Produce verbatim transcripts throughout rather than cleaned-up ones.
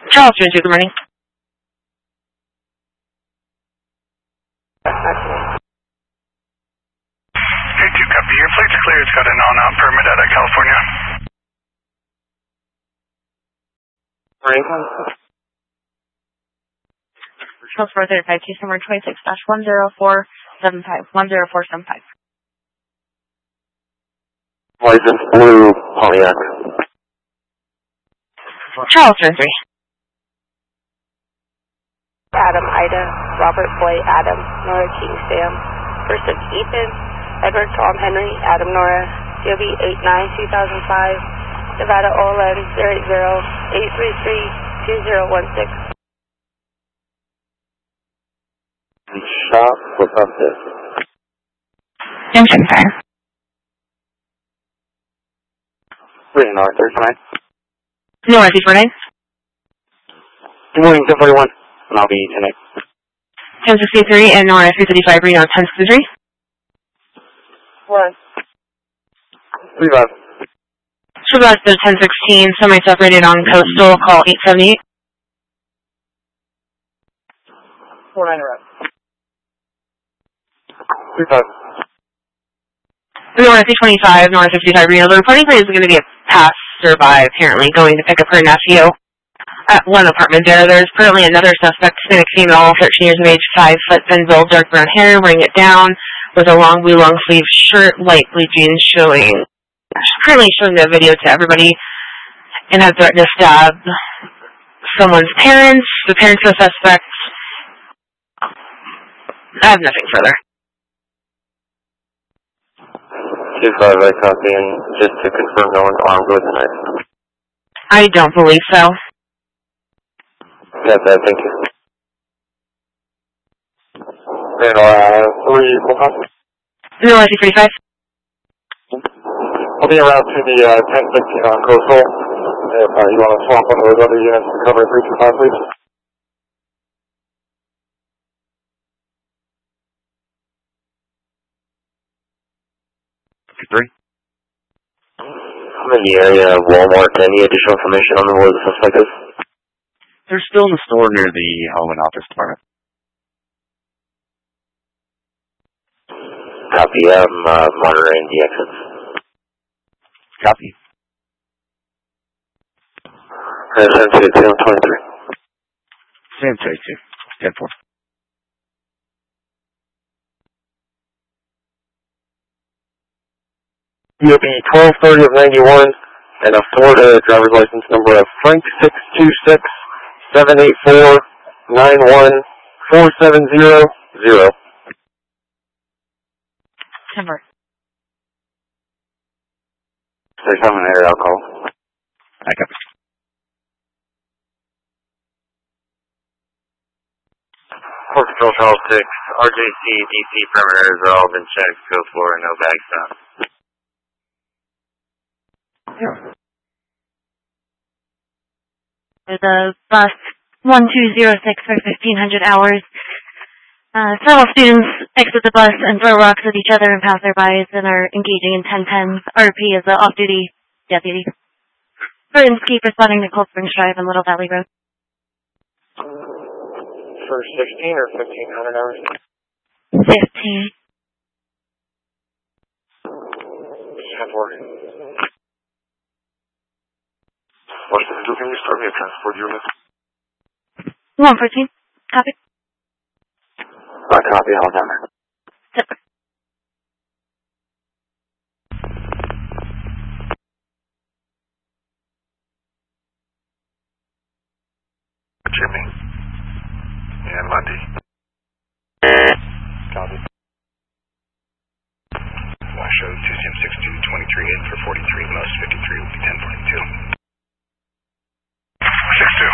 Charles, good morning. Hey, two copy. Your plate's clear. It's got a non-out permit out of California. Charles four thirty-five, case number twenty-six dash one zero four seven five, one zero four seven five. License blue, Pontiac. Charles three. Adam, Ida, Robert, Boy, Adam, Nora, King, Sam, Person, Ethan, Edward, Tom, Henry, Adam, Nora, C O B eight nine two thousand five, Nevada, O L N zero eight zero eight three three two zero one six. Shop with up this. Engine fire. Three North, thirty-nine. Nora, C four nine. Good morning, ten forty-one. And I'll be tonight. ten sixty-three and Nora, three fifty-five, Reno, ten sixty-three. One. Three five. Supervisor ten sixteen, semi-separated on coastal, call eight seven eight. Four nine around. Three five. Nora, three twenty-five, Nora, fifty-five, Reno. The reporting plate is going to be a passerby, apparently, going to pick up her nephew at one apartment there. There's currently another suspect, Hispanic female, thirteen years of age, five foot, thin build, dark brown hair, wearing it down with a long blue long sleeve shirt, light blue jeans, showing, currently showing the video to everybody, and has threatened to stab someone's parents, the parents of the suspect. I have nothing further. Two five, I copy, and just to confirm no one's armed with a knife. I don't believe so. Got that, thank you. And, uh, three, we'll copy. No, I see thirty-five. I'll be around to the, uh, ten sixteen on coastal. If, uh, you want to swap one of those other units to cover three two five, please. Three. I'm in the area of Walmart. Any additional information on where the suspect is? They're still in the store near the home and office department. Copy. I'm uh, monitoring the exits. Copy. seven two two twenty-three. Same twenty-two. ten four. You'll be twelve thirty of ninety-one and a Florida driver's license number of Frank six two six seven eight four nine one four seven zero zero. Timber. There's someone there, I'll call. I copy. Port Control Charles six, R J C, D C perimeters have all been checked, go for no bags found. There's a bus one two zero six for fifteen hundred hours. Uh, several students exit the bus and throw rocks at each other and passerbys and are engaging in ten ten. R P is the off-duty deputy. Burton's Keep responding to Cold Springs Drive and Little Valley Road. For sixteen or fifteen hundred hours? Fifteen. ten four. What's the can you start me a transport unit? one fourteen. Copy. I copy, all down. Zipper. Jimmy. And Monday. Copy. I show two C M six two twenty-three in for forty-three, most fifty-three will be ten forty-two. six two.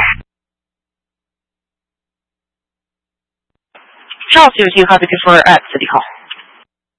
Charles, here's you, copy before at City Hall.